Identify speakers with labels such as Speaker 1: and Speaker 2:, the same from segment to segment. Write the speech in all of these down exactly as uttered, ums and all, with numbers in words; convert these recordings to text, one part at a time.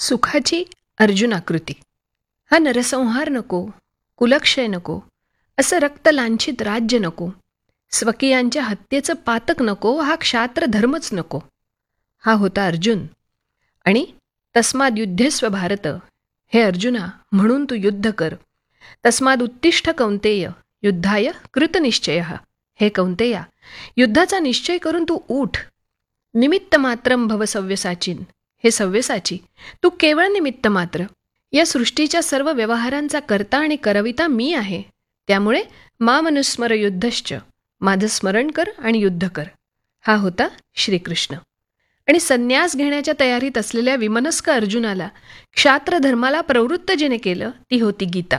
Speaker 1: सुखाची अर्जुनाकृती. हा नरसंहार नको, कुलक्षय नको, असं रक्तलांछित राज्य नको, स्वकीयांच्या हत्येचं पातक नको, हा क्षात्र धर्मच नको. हा होता अर्जुन. आणि तस्माद युद्धेस्व भारत, हे अर्जुना म्हणून तू युद्ध कर. तस्माद उत्तिष्ठ कौंतेय, युद्धाय कृतनिश्चय, हे कौंतेया युद्धाचा निश्चय करून तू उठ. निमित्त मात्रम भव सव्यसाचीन, हे सव्यसाची तू केवळ निमित्त मात्र. या सृष्टीच्या सर्व व्यवहारांचा कर्ता आणि करविता मी आहे. त्यामुळे मामनुस्मर युद्धश्च, माझं स्मरण कर आणि युद्ध कर. हा होता श्रीकृष्ण. आणि संन्यास घेण्याच्या तयारीत असलेल्या विमनस्क अर्जुनाला क्षात्र धर्माला प्रवृत्त जिने केलं ती होती गीता.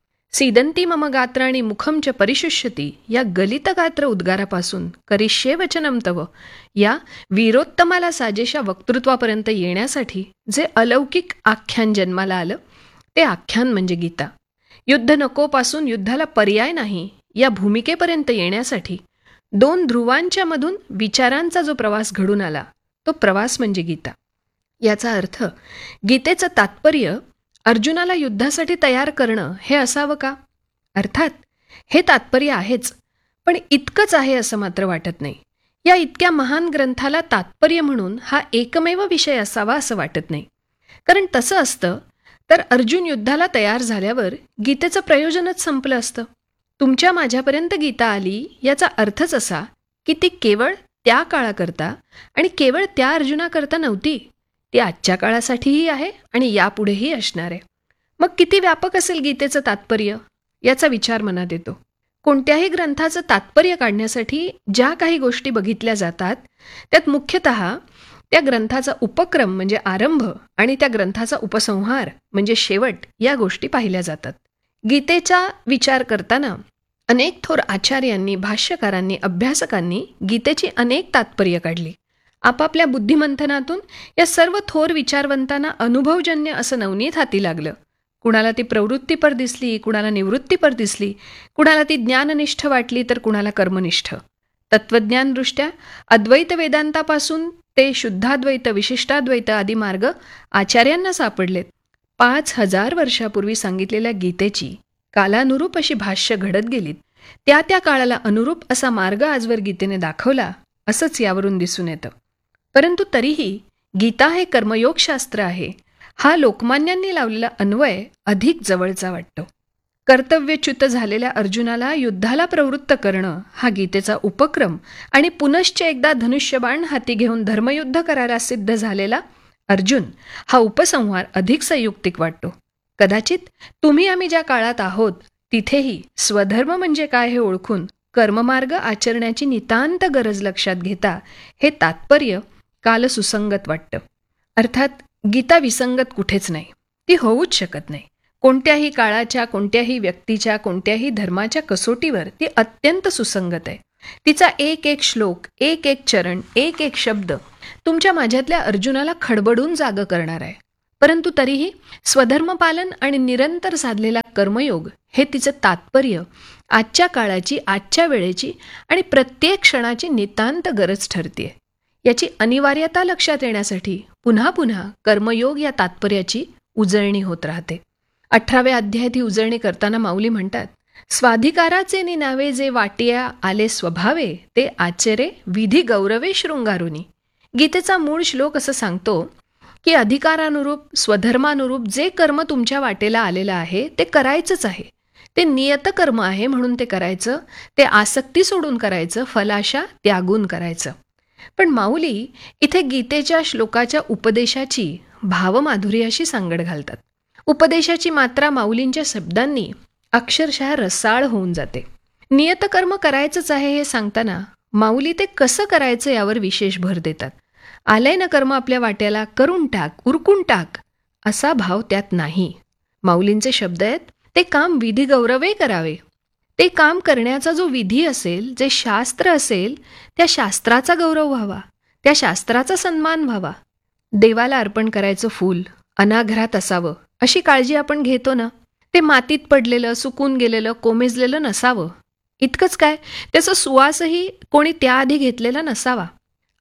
Speaker 1: सीदंती मम गात्राणी मुखम च परिशुष्यती, या गलित गात्र उद्गारापासून करिष्ये वचनम तव, या वीरोत्तमाला साजेशा वक्तृत्वापर्यंत येण्यासाठी जे अलौकिक आख्यान जन्माला आलं ते आख्यान म्हणजे गीता. युद्ध नकोपासून युद्धाला पर्याय नाही या भूमिकेपर्यंत येण्यासाठी दोन ध्रुवांच्या मधून विचारांचा जो प्रवास घडून आला तो प्रवास म्हणजे गीता. याचा अर्थ गीतेचं तात्पर्य अर्जुनाला युद्धासाठी तयार करणं हे असावं का? अर्थात हे तात्पर्य आहेच, पण इतकंच आहे असं मात्र वाटत नाही. या इतक्या महान ग्रंथाला तात्पर्य म्हणून हा एकमेव विषय असावा असं वाटत नाही. कारण तसं असतं तर अर्जुन युद्धाला तयार झाल्यावर गीतेचं प्रयोजनच संपलं असतं. तुमच्या माझ्यापर्यंत गीता आली याचा अर्थच असा की ती केवळ त्या काळाकरता आणि केवळ त्या अर्जुनाकरता नव्हती. ती आजच्या काळासाठीही आहे आणि यापुढेही असणार आहे. मग किती व्यापक असेल गीतेचं तात्पर्य याचा विचार मनात येतो. कोणत्याही ग्रंथाचं तात्पर्य काढण्यासाठी ज्या काही गोष्टी बघितल्या जातात त्यात मुख्यतः त्या ग्रंथाचा उपक्रम म्हणजे आरंभ आणि त्या ग्रंथाचा उपसंहार म्हणजे शेवट या गोष्टी पाहिल्या जातात. गीतेचा विचार करताना अनेक थोर आचार्यांनी, भाष्यकारांनी, अभ्यासकांनी गीतेची अनेक तात्पर्य काढली. आपापल्या बुद्धिमंथनातून या सर्व थोर विचारवंतांना अनुभवजन्य असं नवनीत हाती लागलं. कुणाला ती प्रवृत्तीपर दिसली, कुणाला निवृत्तीपर दिसली, कुणाला ती ज्ञाननिष्ठ वाटली तर कुणाला कर्मनिष्ठ. तत्त्वज्ञानदृष्ट्या अद्वैत वेदांतापासून ते शुद्धाद्वैत, विशिष्टाद्वैत आदी मार्ग आचार्यांना सापडलेत. पाच हजार वर्षापूर्वी सांगितलेल्या गीतेची कालानुरूप अशी भाष्य घडत गेलीत. त्या त्या काळाला अनुरूप असा मार्ग आजवर गीतेने दाखवला असंच यावरून दिसून येतं. परंतु तरीही गीता हे कर्मयोगशास्त्र आहे हा लोकमान्यांनी लावलेला अन्वय अधिक जवळचा वाटतो. कर्तव्यच्युत झालेल्या अर्जुनाला युद्धाला प्रवृत्त करणं हा गीतेचा उपक्रम आणि पुनश्च एकदा धनुष्यबाण हाती घेऊन धर्मयुद्ध करायला सिद्ध झालेला अर्जुन हा उपसंहार अधिक संयुक्तिक वाटतो. कदाचित तुम्ही आम्ही ज्या काळात आहोत तिथेही स्वधर्म म्हणजे काय हे ओळखून कर्ममार्ग आचरण्याची नितांत गरज लक्षात घेता हे तात्पर्य कालसुसंगत वाटतं. अर्थात गीता विसंगत कुठेच नाही, ती होऊच शकत नाही. कोणत्याही काळाच्या, कोणत्याही व्यक्तीच्या, कोणत्याही धर्माच्या कसोटीवर ती अत्यंत सुसंगत आहे. तिचा एक एक श्लोक, एक एक चरण, एक एक शब्द तुमच्या माझ्यातल्या अर्जुनाला खडबडून जागं करणार आहे. परंतु तरीही स्वधर्मपालन आणि निरंतर साधलेला कर्मयोग हे तिचं तात्पर्य आजच्या काळाची, आजच्या वेळेची आणि प्रत्येक क्षणाची नितांत गरज ठरते. याची अनिवार्यता लक्षात येण्यासाठी पुन्हा पुन्हा कर्मयोग या तात्पर्याची उजळणी होत राहते. अठराव्या अध्यायात ही उजळणी करताना माऊली म्हणतात, स्वाधिकाराचे निनावे जे वाटिया आले स्वभावे, ते आचरे विधी गौरवे शृंगारुनी. गीतेचा मूळ श्लोक असं सांगतो की अधिकारानुरूप, स्वधर्मानुरूप जे कर्म तुमच्या वाटेला आलेलं आहे ते करायचंच आहे. ते नियतकर्म आहे म्हणून ते करायचं, ते आसक्ती सोडून करायचं, फलाशा त्यागून करायचं. पण माऊली इथे गीतेच्या श्लोकाच्या उपदेशाची भावमाधुर्याशी सांगड घालतात. उपदेशाची मात्रा माऊलींच्या शब्दांनी अक्षरशः रसाळ होऊन जाते. नियतकर्म करायचंच आहे हे सांगताना माऊली ते कसं करायचं यावर विशेष भर देतात. आलंय ना कर्म आपल्या वाट्याला, करून टाक, उरकून टाक असा भाव त्यात नाही. माऊलींचे शब्द आहेत, ते काम विधी गौरवे करावे. ते काम करण्याचा जो विधी असेल, जे शास्त्र असेल, त्या शास्त्राचा गौरव व्हावा, त्या शास्त्राचा सन्मान व्हावा. देवाला अर्पण करायचं फूल अनाघरात असावं अशी काळजी आपण घेतो ना. ते मातीत पडलेलं, सुकून गेलेलं, कोमेजलेलं नसावं. इतकंच काय, त्याचा सुवासही कोणी त्याआधी घेतलेला नसावा.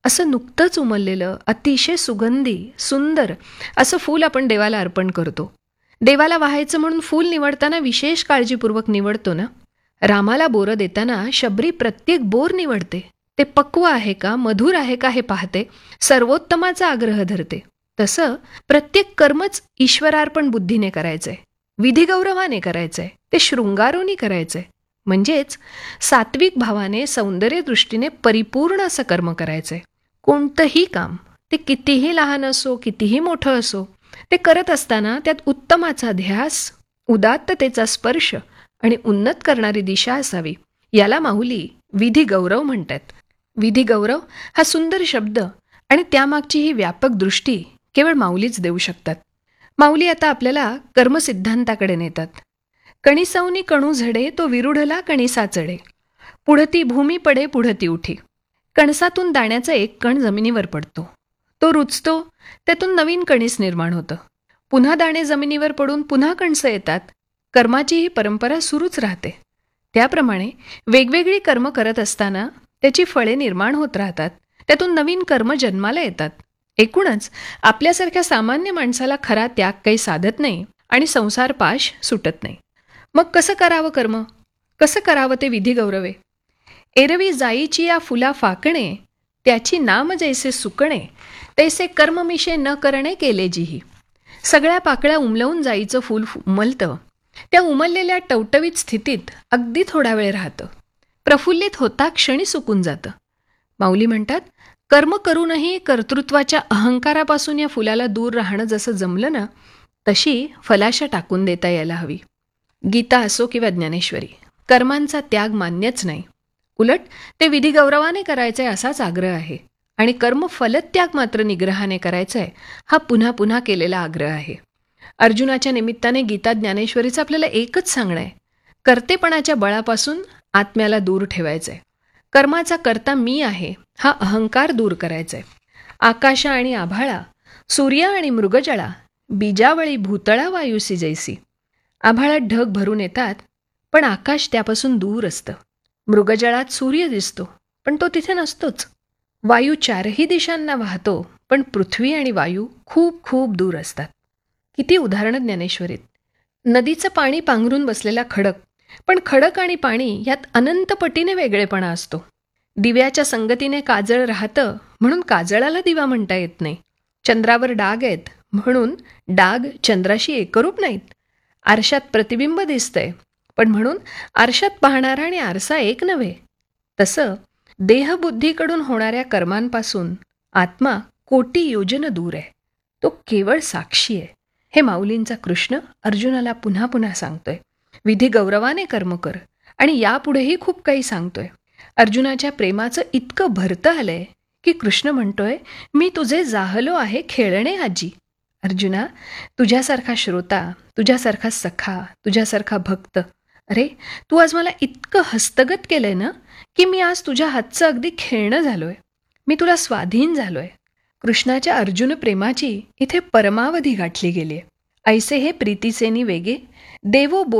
Speaker 1: असं नुकतंच उमललेलं अतिशय सुगंधी सुंदर असं फूल आपण देवाला अर्पण करतो. देवाला वाहायचं म्हणून फूल निवडताना विशेष काळजीपूर्वक निवडतो ना. रामाला बोरं देताना शबरी प्रत्येक बोर निवडते. ते पक्व आहे का, मधुर आहे का हे पाहते, सर्वोत्तमाचा आग्रह धरते. तसं प्रत्येक कर्मच ईश्वरार्पण बुद्धीने करायचंय, विधिगौरवाने करायचंय, ते शृंगारोनी करायचंय. म्हणजेच सात्विक भावाने सौंदर्य दृष्टीने परिपूर्ण असं कर्म करायचंय. कोणतंही काम ते कितीही लहान असो कितीही मोठं असो, ते करत असताना त्यात उत्तमाचा ध्यास, उदात्ततेचा स्पर्श आणि उन्नत करणारी दिशा असावी. याला माऊली विधी गौरव म्हणतात. विधी गौरव हा सुंदर शब्द आणि त्यामागची ही व्यापक दृष्टी केवळ माऊलीच देऊ शकतात. माऊली आता आपल्याला कर्मसिद्धांताकडे नेतात. कणिसौनी कणू झडे तो विरुढला कणिसा चढे, पुढती भूमी पडे पुढती उठी. कणसातून दाण्याचा एक कण जमिनीवर पडतो, तो रुचतो, त्यातून नवीन कणीस निर्माण होतं. पुन्हा दाणे जमिनीवर पडून पुन्हा कणसं येतात. कर्माची ही परंपरा सुरूच राहते. त्याप्रमाणे वेगवेगळी कर्म करत असताना त्याची फळे निर्माण होत राहतात, त्यातून नवीन कर्म जन्माला येतात. एकूणच आपल्यासारख्या सामान्य माणसाला खरा त्याग काही साधत नाही आणि संसार पाश सुटत नाही. मग कसं करावं कर्म, कसं करावं ते विधी गौरवे. एरवी जाईची या फुला फाकणे, त्याची नाम जैसे सुकणे, तैसे कर्ममिशे न करणे केले जिही. सगळ्या पाकळ्या उमलवून जाईचं फूल उमलतं. त्या उमललेल्या टवटवीत स्थितीत अगदी थोडा वेळ राहतं, प्रफुल्लित होता क्षणी सुकून जातं. माऊली म्हणतात, कर्म करूनही कर्तृत्वाच्या अहंकारापासून या फुलाला दूर राहणं जसं जमलं ना, तशी फलाशा टाकून देता यायला हवी. गीता असो किंवा ज्ञानेश्वरी, कर्मांचा त्याग मान्यच नाही. उलट ते विधी गौरवाने करायचे असाच आग्रह आहे. आणि कर्म फलत्याग मात्र निग्रहाने करायचा आहे, हा पुन्हा पुन्हा केलेला आग्रह आहे. अर्जुनाच्या निमित्ताने गीता ज्ञानेश्वरीचं आपल्याला एकच सांगणं आहे, कर्तेपणाच्या बळापासून आत्म्याला दूर ठेवायचं आहे. कर्माचा कर्ता मी आहे हा अहंकार दूर करायचा आहे. आकाशा आणि आभाळा, सूर्य आणि मृगजळा, बीजावळी भूतळा वायुसी जैसी. आभाळात ढग भरून येतात, पण आकाश त्यापासून दूर असतं. मृगजळात सूर्य दिसतो, पण तो तिथे नसतोच. वायू चारही दिशांना वाहतो, पण पृथ्वी आणि वायू खूप खूप दूर असतात. किती उदाहरणं ज्ञानेश्वरीत. नदीचं पाणी पांघरून बसलेला खडक, पण खडक आणि पाणी यात अनंत पटीने वेगळेपणा असतो. दिव्याच्या संगतीने काजळ राहतं म्हणून काजळाला दिवा म्हणता येत नाही. चंद्रावर डाग आहेत म्हणून डाग चंद्राशी एकरूप नाहीत. आरशात प्रतिबिंब दिसतंय, पण म्हणून आरशात पाहणारा आणि आरसा एक नव्हे. तसं देहबुद्धीकडून होणाऱ्या कर्मांपासून आत्मा कोटी योजन दूर आहे. तो केवळ साक्षी आहे. हे माऊलींचा कृष्ण अर्जुनाला पुन्हा पुन्हा सांगतोय. विधी गौरवाने कर्म कर, आणि यापुढेही खूप काही सांगतोय. अर्जुनाच्या प्रेमाचं इतकं भरतं आलंय की कृष्ण म्हणतोय, मी तुझे जाहलो आहे खेळणे आजी. अर्जुना, तुझ्यासारखा श्रोता, तुझ्यासारखा सखा, तुझ्यासारखा भक्त, अरे तू आज मला इतकं हस्तगत केलंय ना, की मी आज तुझ्या हातचं अगदी खेळणं झालोय. मी तुला स्वाधीन झालोय. कृष्णाच्या अर्जुन प्रेमाची इथे परमावधी गाठली गेली आहे. ऐसे हे प्रीतीचे नि वेगे देवो